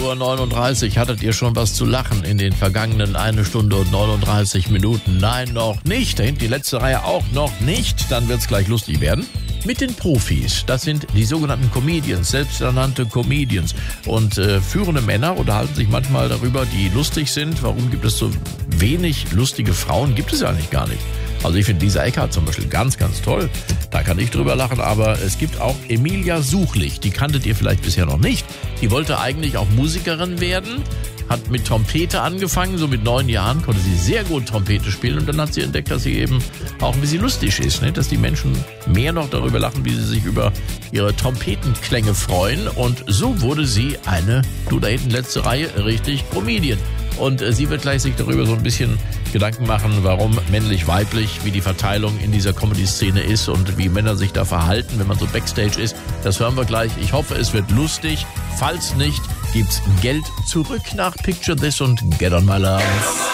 19:39 Uhr. Hattet ihr schon was zu lachen in den vergangenen 1 Stunde und 39 Minuten? Nein, noch nicht. Da hinten die letzte Reihe auch noch nicht. Dann wird's gleich lustig werden. Mit den Profis. Das sind die sogenannten Comedians, selbsternannte Comedians. Und führende Männer unterhalten sich manchmal darüber, die lustig sind. Warum gibt es so wenig lustige Frauen? Gibt es ja eigentlich gar nicht. Also ich finde Lisa Eckhardt zum Beispiel ganz, ganz toll. Da kann ich drüber lachen. Aber es gibt auch Emilia Suchlich. Die kanntet ihr vielleicht bisher noch nicht. Die wollte eigentlich auch Musikerin werden. Hat mit Trompete angefangen, so mit 9 Jahren konnte sie sehr gut Trompete spielen und dann hat sie entdeckt, dass sie eben auch ein bisschen lustig ist, ne? Dass die Menschen mehr noch darüber lachen, wie sie sich über ihre Trompetenklänge freuen und so wurde sie eine, du da hinten letzte Reihe, richtig Comedian. Und sie wird gleich sich darüber so ein bisschen Gedanken machen, warum männlich-weiblich, wie die Verteilung in dieser Comedy-Szene ist und wie Männer sich da verhalten, wenn man so Backstage ist. Das hören wir gleich. Ich hoffe, es wird lustig. Falls nicht, gibt's Geld zurück nach Picture This und Get on My Love.